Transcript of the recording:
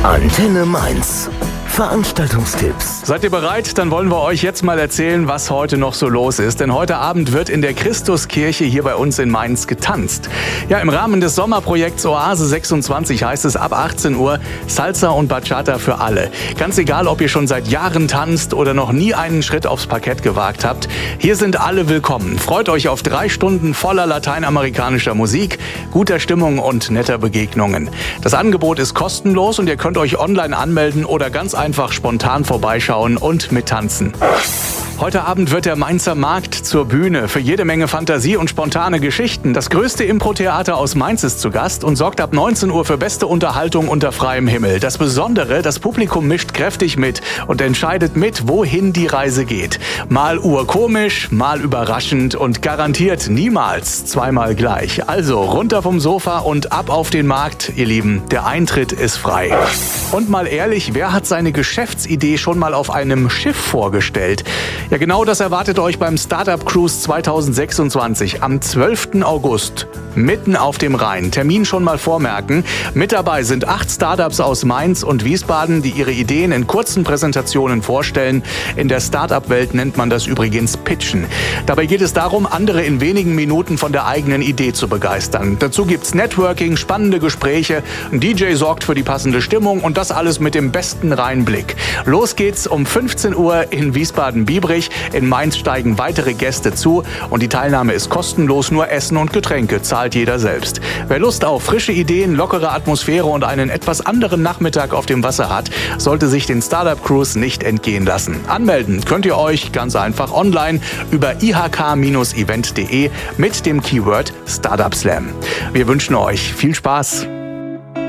Antenne Mainz. Veranstaltungstipps. Seid ihr bereit? Dann wollen wir euch jetzt mal erzählen, was heute noch so los ist. Denn heute Abend wird in der Christuskirche hier bei uns in Mainz getanzt. Ja, im Rahmen des Sommerprojekts Oase 26 heißt es ab 18 Uhr Salsa und Bachata für alle. Ganz egal, ob ihr schon seit Jahren tanzt oder noch nie einen Schritt aufs Parkett gewagt habt. Hier sind alle willkommen. Freut euch auf 3 Stunden voller lateinamerikanischer Musik, guter Stimmung und netter Begegnungen. Das Angebot ist kostenlos und ihr könnt euch online anmelden oder ganz einfach spontan vorbeischauen und mittanzen. Heute Abend wird der Mainzer Markt zur Bühne. Für jede Menge Fantasie und spontane Geschichten. Das größte Impro-Theater aus Mainz ist zu Gast und sorgt ab 19 Uhr für beste Unterhaltung unter freiem Himmel. Das Besondere, das Publikum mischt kräftig mit und entscheidet mit, wohin die Reise geht. Mal urkomisch, mal überraschend und garantiert niemals zweimal gleich. Also runter vom Sofa und ab auf den Markt, ihr Lieben. Der Eintritt ist frei. Und mal ehrlich, wer hat seine Geschäftsidee schon mal auf einem Schiff vorgestellt? Ja, genau das erwartet euch beim Startup Cruise 2026 am 12. August. Mitten auf dem Rhein. Termin schon mal vormerken. Mit dabei sind 8 Startups aus Mainz und Wiesbaden, die ihre Ideen in kurzen Präsentationen vorstellen. In der Startup-Welt nennt man das übrigens Pitchen. Dabei geht es darum, andere in wenigen Minuten von der eigenen Idee zu begeistern. Dazu gibt's Networking, spannende Gespräche, ein DJ sorgt für die passende Stimmung und das alles mit dem besten Rheinblick. Los geht's um 15 Uhr in Wiesbaden-Biebrich. In Mainz steigen weitere Gäste zu und die Teilnahme ist kostenlos, nur Essen und Getränke zahlt jeder selbst. Wer Lust auf frische Ideen, lockere Atmosphäre und einen etwas anderen Nachmittag auf dem Wasser hat, sollte sich den Startup Cruise nicht entgehen lassen. Anmelden könnt ihr euch ganz einfach online über ihk-event.de mit dem Keyword Startup Slam. Wir wünschen euch viel Spaß.